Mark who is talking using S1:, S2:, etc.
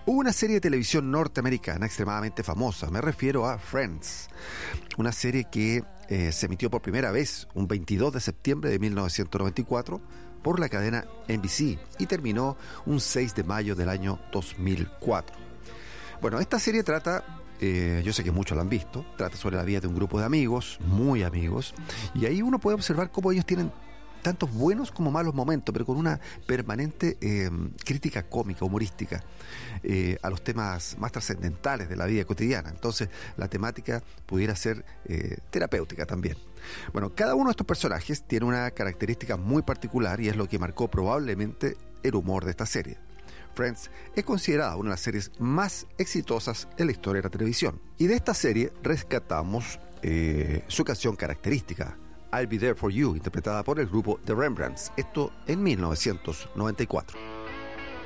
S1: Hubo una serie de televisión norteamericana extremadamente famosa, me refiero a Friends, una serie que se emitió por primera vez un 22 de septiembre de 1994 por la cadena NBC y terminó un 6 de mayo del año 2004. Bueno, esta serie trata, yo sé que muchos la han visto, trata sobre la vida de un grupo de amigos, muy amigos, y ahí uno puede observar cómo ellos tienen tantos buenos como malos momentos, pero con una permanente crítica cómica, humorística, a los temas más trascendentales de la vida cotidiana. Entonces, la temática pudiera ser terapéutica también. Bueno, cada uno de estos personajes tiene una característica muy particular y es lo que marcó probablemente el humor de esta serie. Friends es considerada una de las series más exitosas en la historia de la televisión. Y de esta serie rescatamos su canción característica, I'll Be There For You, interpretada por el grupo The Rembrandts, esto en 1994.